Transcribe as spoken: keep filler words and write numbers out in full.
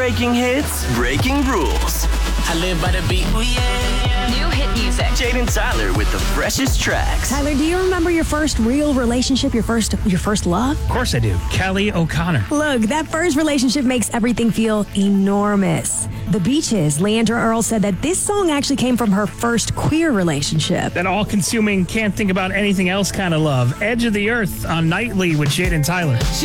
Breaking hits, breaking rules. I live by the beat. Ooh, yeah. New hit music. Jaden Tyler with the freshest tracks. Tyler, do you remember your first real relationship, your first your first love? Of course I do. Kelly O'Connor. Look, that first relationship makes everything feel enormous. The Beaches, Leandra Earl said that this song actually came from her first queer relationship. That all-consuming, can't think about anything else kind of love. Edge of the Earth on Nightly with Jaden Tyler.